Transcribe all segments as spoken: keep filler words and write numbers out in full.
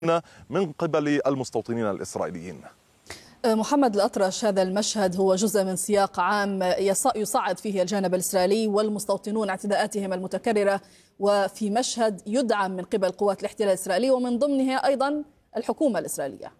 من قبل المستوطنين الإسرائيليين. محمد الأطرش، هذا المشهد هو جزء من سياق عام يصعد فيه الجانب الإسرائيلي والمستوطنون اعتداءاتهم المتكررة، وفي مشهد يدعم من قبل قوات الاحتلال الإسرائيلي ومن ضمنها أيضا الحكومة الإسرائيلية.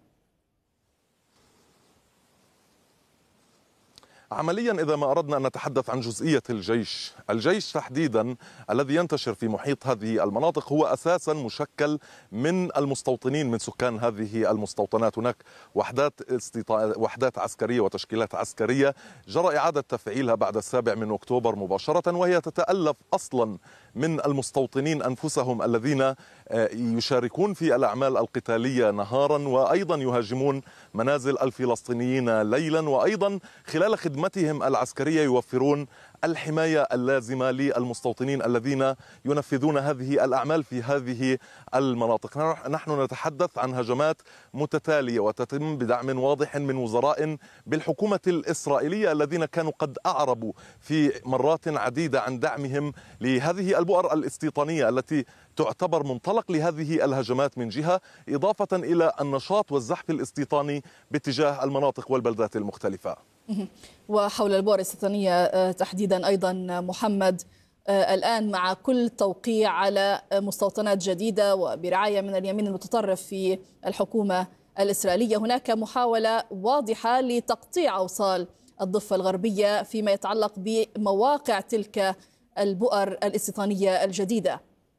عمليا إذا ما أردنا أن نتحدث عن جزئية الجيش، الجيش تحديدا الذي ينتشر في محيط هذه المناطق هو أساسا مشكل من المستوطنين، من سكان هذه المستوطنات. هناك وحدات استيطا... وحدات عسكرية وتشكيلات عسكرية جرى إعادة تفعيلها بعد السابع من أكتوبر مباشرة، وهي تتألف أصلا من المستوطنين أنفسهم الذين يشاركون في الأعمال القتالية نهارا، وأيضا يهاجمون منازل الفلسطينيين ليلا، وأيضا خلال خدمتهم العسكرية يوفرون الحماية اللازمة للمستوطنين الذين ينفذون هذه الأعمال في هذه المناطق. نحن نتحدث عن هجمات متتالية وتتم بدعم واضح من وزراء بالحكومة الإسرائيلية الذين كانوا قد أعربوا في مرات عديدة عن دعمهم لهذه البؤر الاستيطانية التي تعتبر منطلق لهذه الهجمات من جهة، إضافة إلى النشاط والزحف الاستيطاني باتجاه المناطق والبلدات المختلفة. وحول البؤر الاستيطانية تحديدا أيضا محمد، الآن مع كل توقيع على مستوطنات جديدة وبرعاية من اليمين المتطرف في الحكومة الإسرائيلية، هناك محاولة واضحة لتقطيع أوصال الضفة الغربية فيما يتعلق بمواقع تلك البؤر الاستيطانية الجديدة.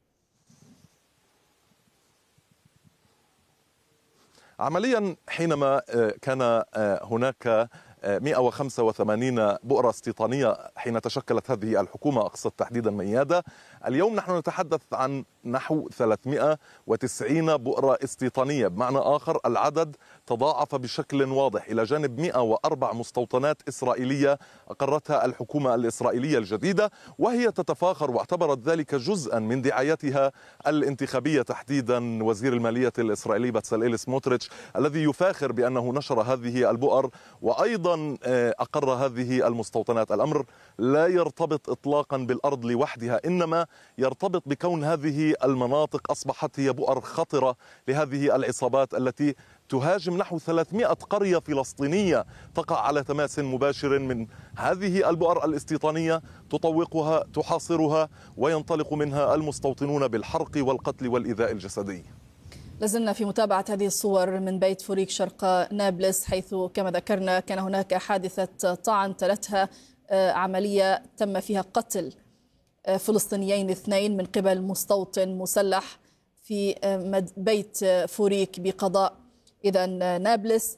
عمليا حينما كان هناك مئة وخمسة وثمانين بؤرة استيطانية حين تشكلت هذه الحكومة، أقصد تحديدا ميادة، اليوم نحن نتحدث عن نحو ثلاثمئة وتسعين بؤرة استيطانية. بمعنى آخر العدد تضاعف بشكل واضح إلى جانب مئة وأربع مستوطنات إسرائيلية أقرتها الحكومة الإسرائيلية الجديدة، وهي تتفاخر واعتبرت ذلك جزءا من دعايتها الانتخابية. تحديدا وزير المالية الإسرائيلي بتساليل سموتريتش الذي يفاخر بأنه نشر هذه البؤر وأيضا أقر هذه المستوطنات. الأمر لا يرتبط إطلاقا بالأرض لوحدها، إنما يرتبط بكون هذه المناطق أصبحت هي بؤر خطرة لهذه العصابات التي تهاجم نحو ثلاثمئة قرية فلسطينية تقع على تماس مباشر من هذه البؤر الاستيطانية، تطوقها تحاصرها وينطلق منها المستوطنون بالحرق والقتل والإيذاء الجسدي. لازلنا في متابعة هذه الصور من بيت فوريك شرق نابلس، حيث كما ذكرنا كان هناك حادثة طعن تلتها عملية تم فيها قتل فلسطينيين اثنين من قبل مستوطن مسلح في بيت فوريك بقضاء إذا نابلس،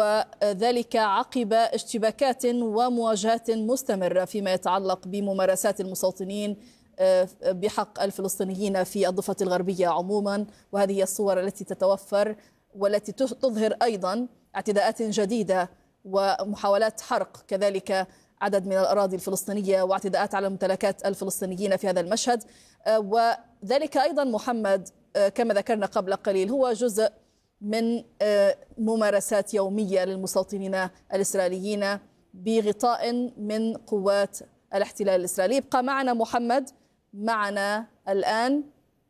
وذلك عقب اشتباكات ومواجهات مستمرة فيما يتعلق بممارسات المستوطنين بحق الفلسطينيين في الضفة الغربية عموما. وهذه هي الصور التي تتوفر والتي تظهر أيضا اعتداءات جديدة ومحاولات حرق كذلك عدد من الأراضي الفلسطينية واعتداءات على ممتلكات الفلسطينيين في هذا المشهد. وذلك أيضا محمد كما ذكرنا قبل قليل هو جزء من ممارسات يومية للمستوطنين الإسرائيليين بغطاء من قوات الاحتلال الإسرائيلي. يبقى معنا محمد، معنا الآن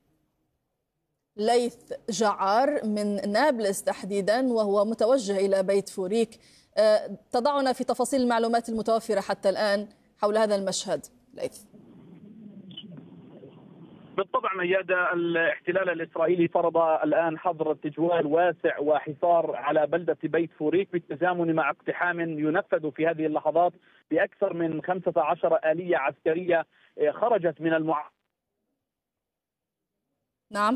ليث جعار من نابلس تحديدا وهو متوجه إلى بيت فوريك. تضعنا في تفاصيل المعلومات المتوفرة حتى الآن حول هذا المشهد ليث. بالطبع ميادة، الاحتلال الإسرائيلي فرض الآن حظر تجوال واسع وحصار على بلدة بيت فوريك بالتزامن مع اقتحام ينفذ في هذه اللحظات بأكثر من خمسة عشر آلية عسكرية خرجت من المع... نعم،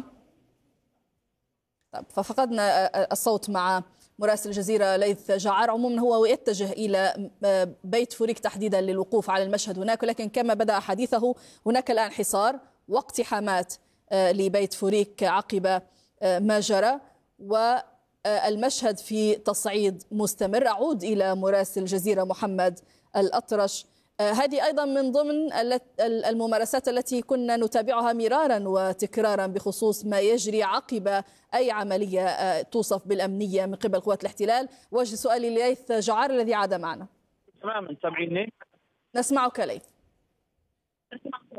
طيب ففقدنا الصوت مع مراسل الجزيرة ليث جعار. عموما هو يتجه إلى بيت فوريك تحديدا للوقوف على المشهد هناك، ولكن كما بدأ حديثه هناك الآن حصار واقتحامات لبيت فوريك عقب ما جرى، والمشهد في تصعيد مستمر. أعود إلى مراسل الجزيرة محمد الأطرش، هذه أيضا من ضمن الممارسات التي كنا نتابعها مرارا وتكرارا بخصوص ما يجري عقب أي عملية توصف بالأمنية من قبل قوات الاحتلال. وجه سؤالي لليث جعار الذي عاد معنا. تماما، سامعيني؟ نسمعك ليث.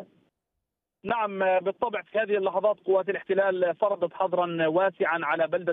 نعم بالطبع، في هذه اللحظات قوات الاحتلال فرضت حظرا واسعا على بلدة